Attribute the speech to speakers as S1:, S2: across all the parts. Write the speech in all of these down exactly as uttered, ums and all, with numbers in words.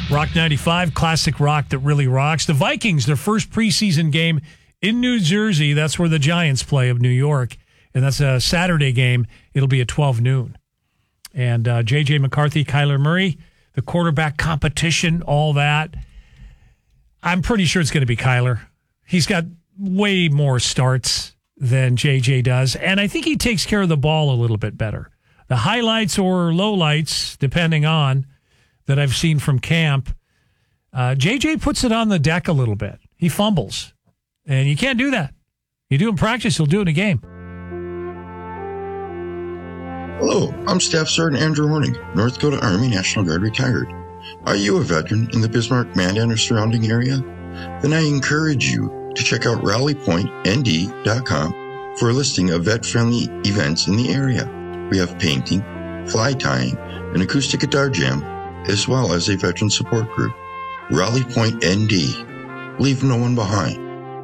S1: Rock ninety-five, classic rock that really rocks. The Vikings, their first preseason game in New Jersey. That's where the Giants play of New York. And that's a Saturday game. It'll be at twelve noon. And uh, J J. McCarthy, Kyler Murray, the quarterback competition, all that. I'm pretty sure it's going to be Kyler. He's got way more starts than J J does. And I think he takes care of the ball a little bit better. The highlights or lowlights, depending on, that I've seen from camp, uh, J J puts it on the deck a little bit. He fumbles. And you can't do that. You do in practice, you'll do it in a game.
S2: Hello, I'm Staff Sergeant Andrew Horning, North Dakota Army National Guard retired. Are you a veteran in the Bismarck, Mandan, or surrounding area? Then I encourage you to check out rally point n d dot com for a listing of vet-friendly events in the area. We have painting, fly tying, an acoustic guitar jam, as well as a veteran support group. Rally Point N D. Leave no one behind.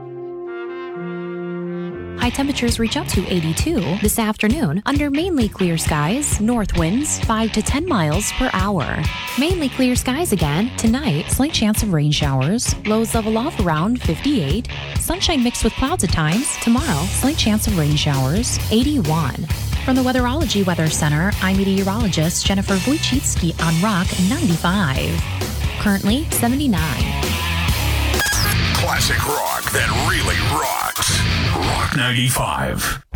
S3: High temperatures reach up to eighty-two this afternoon under mainly clear skies, north winds five to ten miles per hour. Mainly clear skies again tonight, slight chance of rain showers. Lows level off around fifty-eight. Sunshine mixed with clouds at times. Tomorrow, slight chance of rain showers, eighty-one. From the Weatherology Weather Center, I'm meteorologist Jennifer Wojcicki on Rock ninety-five. Currently seventy-nine.
S4: Classic rock that really rocks. Rock ninety-five.